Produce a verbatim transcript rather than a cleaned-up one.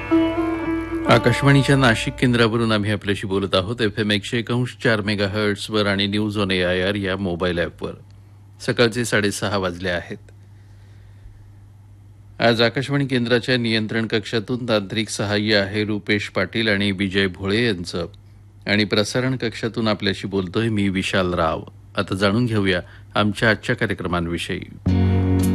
आकाशवाणीच्या नाशिक केंद्रावरून आम्ही आपल्याशी बोलत आहोत. एफ एम एकशे एकांश चार मेगा हर्ट्सवर आणि news on A I R या मोबाईल ॲपवर. सकाळचे साडेसहा वाजले आहेत. आज आकाशवाणी केंद्राच्या नियंत्रण कक्षातून तांत्रिक सहाय्य आहे रुपेश पाटील आणि विजय भोळे यांचं, आणि प्रसारण कक्षातून आपल्याशी बोलतोय मी विशाल राव. आता जाणून घेऊया आमच्या आजच्या कार्यक्रमांविषयी.